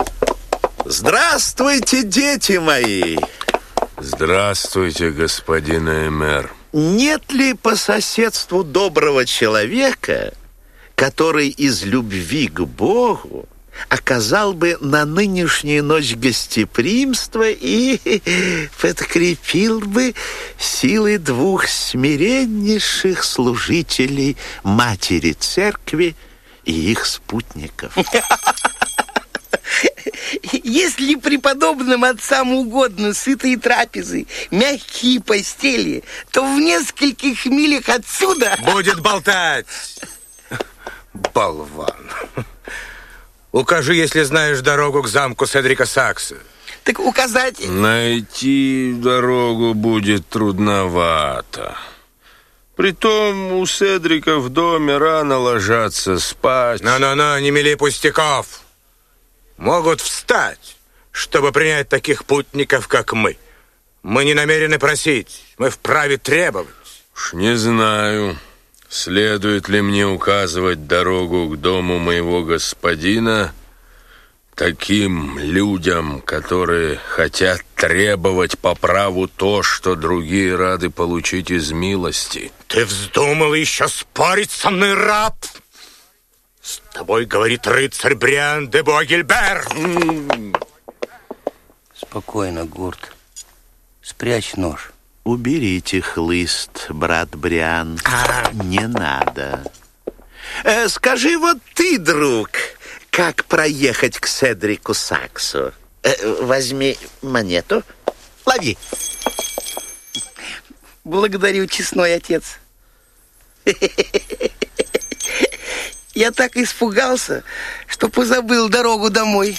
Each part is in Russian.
Здравствуйте, дети мои! Здравствуйте, господин мэр. Нет ли по соседству доброго человека, который из любви к Богу оказал бы на нынешнюю ночь гостеприимство и подкрепил бы силы двух смиреннейших служителей Матери Церкви и их спутников? Если преподобным отцам угодно сытые трапезы, мягкие постели, то в нескольких милях отсюда... Будет болтать! Болван! Укажи, если знаешь дорогу к замку Седрика Сакса. Так указать... Найти дорогу будет трудновато. Притом у Седрика в доме рано ложатся спать. Ну, не мели пустяков. Могут встать, чтобы принять таких путников, как мы. Мы не намерены просить, мы вправе требовать. Уж не знаю, следует ли мне указывать дорогу к дому моего господина таким людям, которые хотят требовать по праву то, что другие рады получить из милости. Ты вздумал еще спорить со мной, раб? С тобой говорит рыцарь Бриан де Буагильбер. Спокойно, Гурт. Спрячь нож. Уберите хлыст, брат Бриан. Не надо. Скажи вот ты, друг, как проехать к Седрику Саксу? Возьми монету. Лови. Благодарю, честной отец. Я так испугался, что позабыл дорогу домой.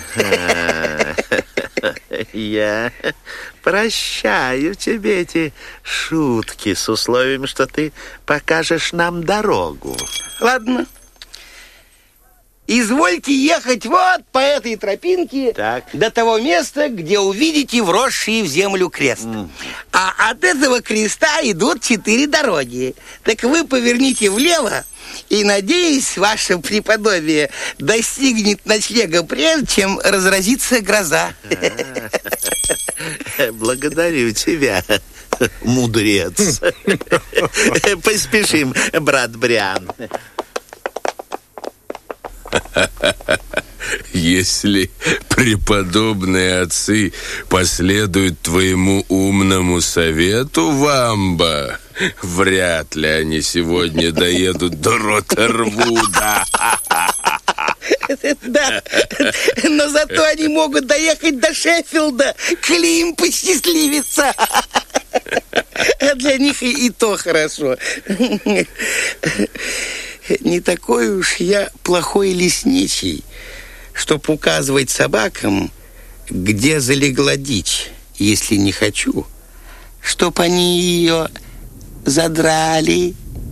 Я прощаю тебе эти шутки с условием, что ты покажешь нам дорогу. Ладно. Извольте ехать вот по этой тропинке до того места, где увидите вросший в землю крест. А от этого креста идут 4 дороги. Так вы поверните влево, и, надеюсь, ваше преподобие достигнет ночлега прежде, чем разразится гроза. Благодарю тебя, мудрец. Поспешим, брат Бриан. Если преподобные отцы последуют твоему умному совету, Вамба, вряд ли они сегодня доедут до Роттервуда. Да, но зато они могут доехать до Шеффилда, коли им посчастливится. Для них и то хорошо. Не такой уж я плохой лесничий, чтоб указывать собакам, где залегла дичь, если не хочу, чтоб они ее задрали